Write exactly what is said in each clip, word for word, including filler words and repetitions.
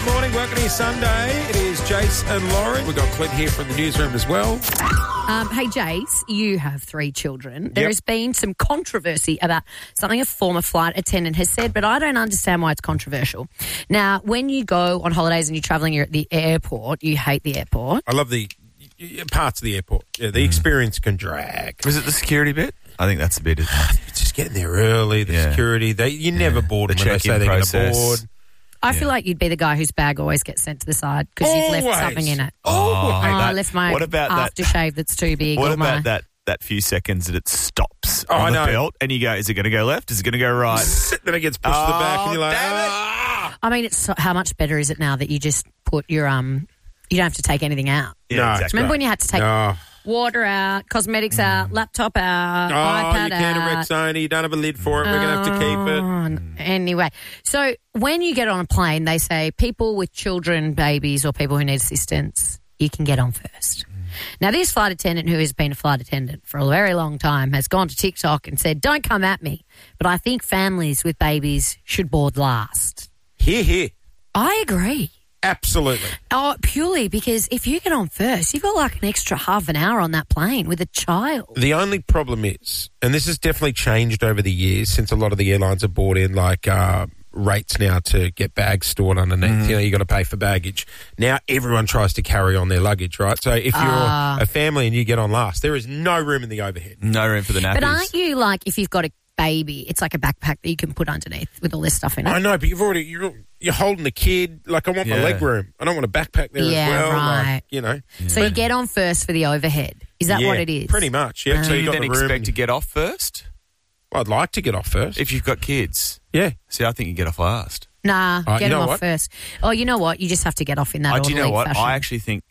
Morning, welcome to your Sunday. It is Jace and Lauren. We've got Clint here from the newsroom as well. Um, hey, Jace, you have three children. There Yep. has been some controversy about something a former flight attendant has said, but I don't understand why it's controversial. Now, when you go on holidays and you're travelling, you're at the airport, you hate the airport. I love the parts of the airport. Yeah, the experience can drag. Was it the security bit? I think that's the bit, isn't it? It's just getting there early, the Yeah. security. They You never Yeah. board The them when they check-in say they're going to process. board. I feel like you'd be the guy whose bag always gets sent to the side because you've left Always. something in it. Oh, Oh, I that- left my what about that- aftershave that's too big. What or my, about that, that few seconds that it stops Oh, I on the know. belt and you go, is it going to go left? Is it going to go right? Then it gets pushed to the back and Oh, you're like, damn it. ah! I mean, it's so, how much better is it now that you just put your, um, you don't have to take anything out? Yeah, No, exactly. Remember when you had to take No. water out, cosmetics out, laptop out, Oh, iPad you can't have out? Rexona. You don't have a lid for it. We're going to have to keep it. Oh, anyway, so when you get on a plane, they say people with children, babies, or people who need assistance, you can get on first. Now, this flight attendant, who has been a flight attendant for a very long time, has gone to TikTok and said, don't come at me, but I think families with babies should board last. Here, here. I agree. Absolutely. Oh, purely because if you get on first, you've got like an extra half an hour on that plane with a child. The only problem is, and this has definitely changed over the years since a lot of the airlines have brought in like uh, rates now to get bags stored underneath. Mm. You know, you got to pay for baggage. Now everyone tries to carry on their luggage, right? So if you're Ah. a family and you get on last, there is no room in the overhead. No room for the nappies. But aren't you like, if you've got a baby, it's like a backpack that you can put underneath with all this stuff in it? I know, but you've already you're you're holding a kid. Like I want my Yeah. leg room. I don't want a backpack there Yeah, as well. right. Like, you know, So you get on first for the overhead. Is that Yeah, what it is? Pretty much. Yeah. Uh, so Do you you got then the room. expect to get off first I'd like to get off first. if you've got kids? yeah. See, I think you get off last. Nah, Uh, get you know them off what? first. Oh, you know what? You just have to get off in that I, do you know orderly what? fashion. I actually think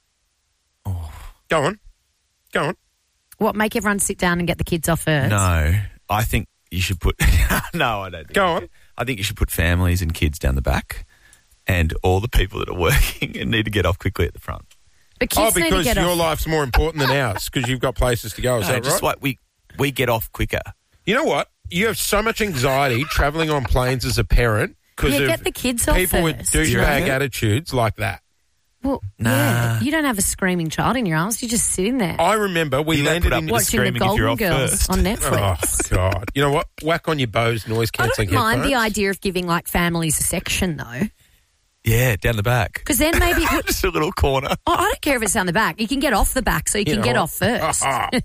Go on. Go on. What, make everyone sit down and get the kids off first? no. I think you should put. no, I don't. Think Go you on. should. I think you should put families and kids down the back, and all the people that are working and need to get off quickly at the front. But Oh, kids need to because get your off. life's more important than ours because you've got places to go. Is No, that just right? like we we get off quicker. You know what? You have so much anxiety travelling on planes as a parent because Yeah, of get the kids off people with first. Do you douchebag reckon? attitudes like that. Well, Nah. yeah, you don't have a screaming child in your arms. You're just sitting there I remember we You don't landed put up in... with watching the screaming if you're Golden off Girls first. on Oh, Netflix. God. You know what? Whack on your Bose noise I cancelling don't mind headphones. the idea of giving like families a section though, Yeah, down the back. because then maybe Just a little corner. Oh, I don't care if it's down the back. You can get off the back so you, You can know get what? off first.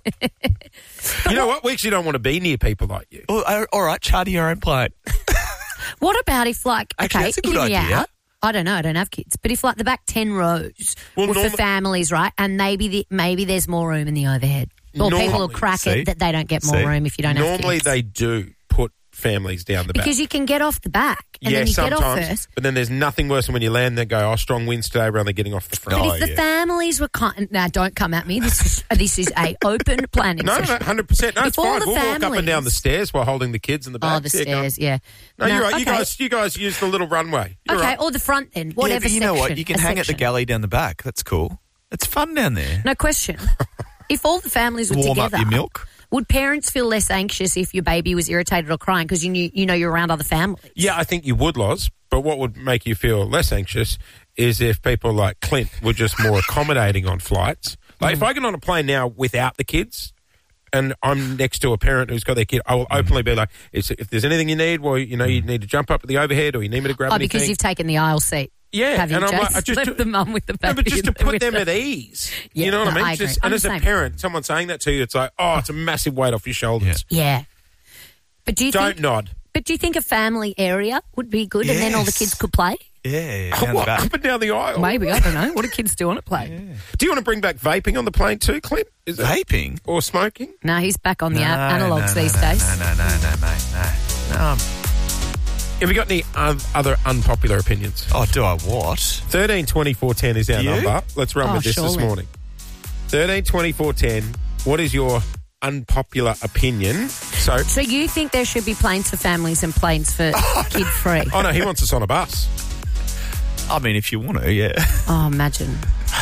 you know what? We actually don't want to be near people like you. Well, uh, all right, charter your own plane. What about if, like, Actually, okay, that's a good hear me idea. out. I don't know. I don't have kids, but if like the back ten rows Well, were norma- for families, right, and maybe the, maybe there's more room in the overhead, or people will Normally, crack see? it that they don't get more See? room if you don't have Normally kids. they do put families down the back. because you can get off the back and yeah, then you get off sometimes. first. But then there's nothing worse than when you land and they go, oh, strong winds today, we're only getting off the front. But Oh, if the yeah. families were kind, now don't come at me. This is this is a open planning No, no, session. one hundred percent. No, If it's all fine. the We'll walk up and families- down the stairs while holding the kids in the back. Oh, the Yeah, go on. stairs, yeah. No, you're right. You okay. guys, you guys use the little runway. You're Okay, right. or the front then, whatever yeah, but you know what? section, You can a hang at the section. galley down the back. That's cool. It's fun down there. No question. If all the families were Warm together, up your milk. would parents feel less anxious if your baby was irritated or crying because you knew you know you're around other families? Yeah, I think you would, Loz. But what would make you feel less anxious is if people like Clint were just more accommodating on flights. Like, if I get on a plane now without the kids and I'm next to a parent who's got their kid, I will openly be like, "Is- if there's anything you need, well, you know, you need to jump up at the overhead or you need me to grab Oh, anything. because you've taken the aisle seat. Yeah, have you and I'm just like, I just left to- the mum with the baby? No, but just to in there put with them the- at ease. Yeah, you know what no, I mean? I agree. Just, I'm and the as a same. parent, someone saying that to you, it's like, oh, it's a massive weight off your shoulders. Yeah. But do you Don't think? nod. But do you think a family area would be good, and then all the Yes. kids could play? Yeah, Oh, down what, the back. up and down the aisle. Maybe, I don't know. What do kids do on a plane? Do you want to bring back vaping on the plane too, Clint? Is it? Vaping? Or smoking? No, he's back on the No, a- analogs no, these no, days. No, no, no, no, mate, no. No. um, Have you got any um, other unpopular opinions? Oh, do I what? thirteen twenty-four ten is our Do you? number. Let's run Oh, with this this surely. morning. thirteen twenty-four ten. What is your unpopular opinion? So, So you think there should be planes for families and planes for kid-free? oh no, he wants us on a bus. I mean, if you want to, yeah. Oh, imagine.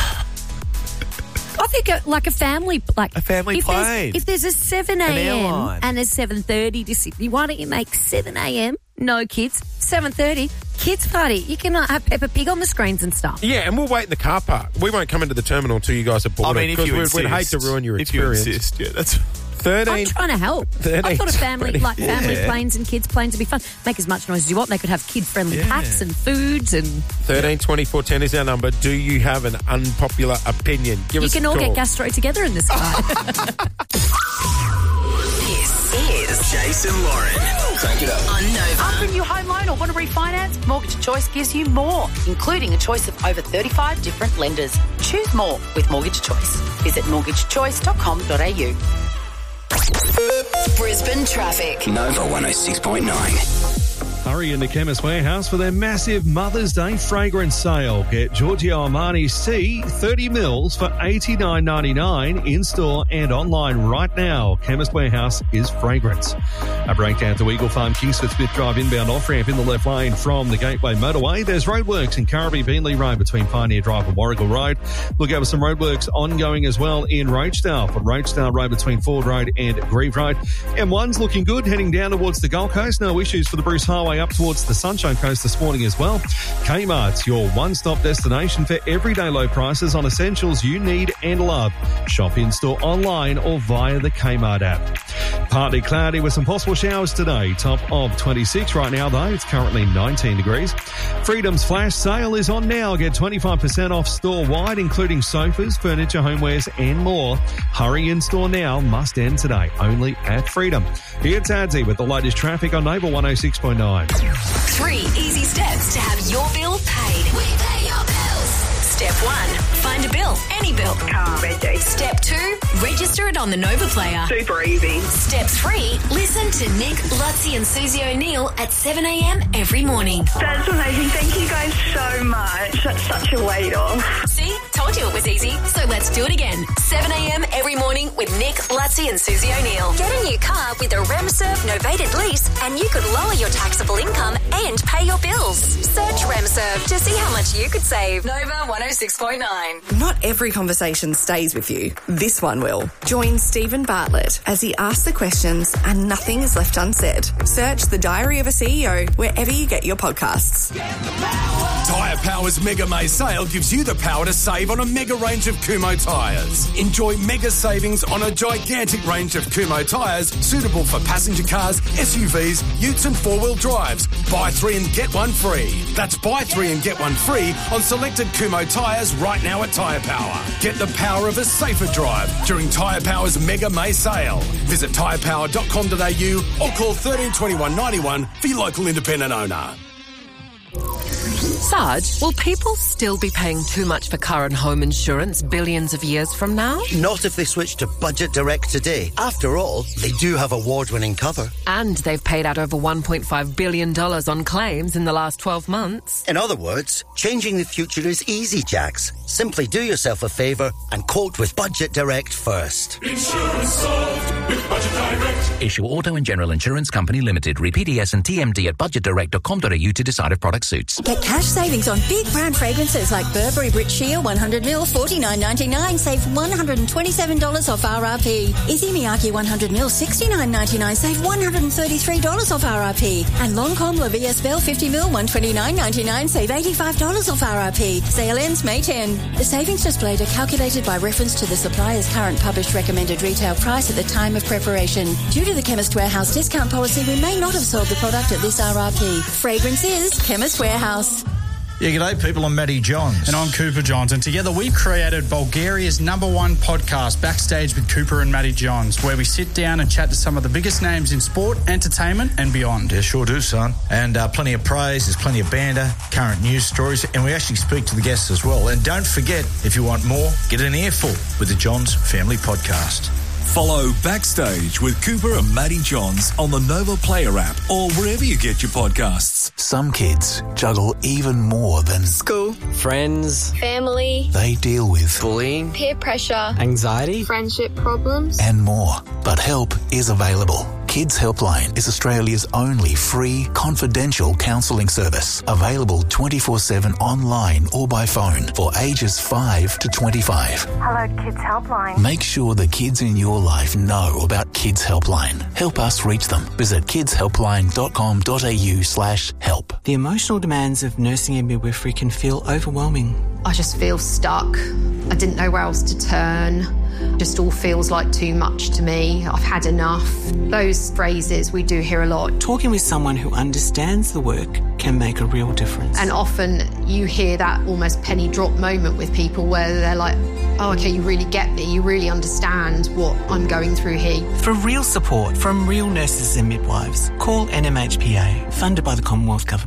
I think a, like a family, like A family if plane. There's, if there's a seven An a.m. airline. and a seven thirty to Sydney, why don't you make seven a.m. no kids, seven thirty kids party. You can uh, have Peppa Pig on the screens and stuff. Yeah, and we'll wait in the car park. We won't come into the terminal until you guys are boarded. I mean, if because you we'd, insist, we'd hate to ruin your if experience. You insist, yeah, that's thirteen I'm trying to help. I thought a family, twenty like family Yeah. planes and kids planes would be fun. Make as much noise as you want. They could have kid-friendly Yeah. packs and foods and... thirteen twenty-four ten is our number. Do you have an unpopular opinion? Give You us can a all call. get gastro together in this car. This is Jason Lauren. Crank it up. On Nova. After a new home loan or want to refinance, Mortgage Choice gives you more, including a choice of over thirty-five different lenders. Choose more with Mortgage Choice. Visit mortgage choice dot com dot a u. Brisbane traffic. Nova one oh six point nine. Hurry into Chemist Warehouse for their massive Mother's Day fragrance sale. Get Giorgio Armani C thirty mils for eighty-nine ninety-nine in store and online right now. Chemist Warehouse is fragrance. A breakdown to Eagle Farm, Kingsford Smith Drive inbound off-ramp in the left lane from the Gateway Motorway. There's roadworks in Currabee Beanley Road between Pioneer Drive and Warrigal Road. Look out for some roadworks ongoing as well in Roachdale from Roachdale Road between Ford Road and Grieve Road. M one's looking good heading down towards the Gold Coast. No issues for the Bruce Highway up towards the Sunshine Coast this morning as well. Kmart's your one-stop destination for everyday low prices on essentials you need and love. Shop in-store, online or via the Kmart app. Partly cloudy with some possible showers today. Top of twenty-six right now though. It's currently nineteen degrees. Freedom's flash sale is on now. Get twenty-five percent off store-wide, including sofas, furniture, homewares and more. Hurry in-store now. Must end today. Only at Freedom. Here's Adzi with the latest traffic on Nova one oh six point nine. Three easy steps to have your bill paid. We pay your bills. Step one, find a bill, any bill. Car regi. Step two, register it on the Nova Player. Super easy. Step three, listen to Nick, Lutzi and Susie O'Neill at seven a.m. every morning. That's amazing. Thank you guys so much. That's such a weight off. See? Told you it was easy. So let's do it again. seven a.m. every morning with Nick, Lutzi and Susie O'Neill. Get a new car with a RemServe novated lease and you could lower your taxable income and pay your bills. Search RemServe to see how much you could save. Nova one oh six point nine. Not every conversation stays with you. This one will. Join Stephen Bartlett as he asks the questions and nothing is left unsaid. Search The Diary of a C E O wherever you get your podcasts. Tyre Power's Mega May sale gives you the power to save on a mega range of Kumho tyres. Enjoy mega savings on a gigantic range of Kumho tyres suitable for passenger cars, S U Vs, utes and four-wheel drives. Buy three and get one free. That's buy three and get one free on selected Kumho tyres right now at Tyre Power. Get the power of a safer drive during Tyre Power's Mega May sale. Visit tyre power dot com dot a u or call thirteen twenty-one ninety-one for your local independent owner. Sarge, will people still be paying too much for car and home insurance billions of years from now? Not if they switch to Budget Direct today. After all, they do have award-winning cover. And they've paid out over one point five billion dollars on claims in the last twelve months. In other words, changing the future is easy, Jax. Simply do yourself a favour and quote with Budget Direct first. Insurance solved with Budget Direct. Issue Auto and General Insurance Company Limited. Read P D S and T M D at budget direct dot com dot a u to decide if product suits. Get cash savings on big brand fragrances like Burberry Brit Sheer one hundred mil, forty-nine ninety-nine. Save one hundred twenty-seven dollars off R R P. Izzy Miyake one hundred mil, sixty-nine ninety-nine. Save one hundred thirty-three dollars off R R P. And Lancôme La Vie Espelle fifty mil, one hundred twenty-nine ninety-nine. Save eighty-five dollars off R R P. Sale ends May tenth. The savings displayed are calculated by reference to the supplier's current published recommended retail price at the time of preparation. Due to the Chemist Warehouse discount policy, we may not have sold the product at this R R P. Fragrance is Chemist Warehouse. Yeah, g'day people, I'm Matty Johns. And I'm Cooper Johns, and together we've created Bulgaria's number one podcast, Backstage with Cooper and Matty Johns, where we sit down and chat to some of the biggest names in sport, entertainment and beyond. Yeah, sure do, son. And uh, plenty of praise, there's plenty of banter, current news stories, and we actually speak to the guests as well. And don't forget, if you want more, get an earful with the Johns Family Podcast. Follow Backstage with Cooper and Matty Johns on the Nova Player app or wherever you get your podcasts. Some kids juggle even more than school, friends, family. They deal with bullying, peer pressure, anxiety, friendship problems, and more. But help is available. Kids Helpline is Australia's only free, confidential counselling service, available twenty-four seven online or by phone for ages five to twenty-five. Hello, Kids Helpline. Make sure the kids in your life know about Kids Helpline. Help us reach them. Visit kidshelpline.com.au slash help. The emotional demands of nursing and midwifery can feel overwhelming. I just feel stuck. I didn't know where else to turn. Just all feels like too much to me. I've had enough. Those phrases we do hear a lot. Talking with someone who understands the work can make a real difference. And often you hear that almost penny drop moment with people where they're like, oh, okay, you really get me. You really understand what I'm going through here. For real support from real nurses and midwives, call N M H P A, funded by the Commonwealth Government.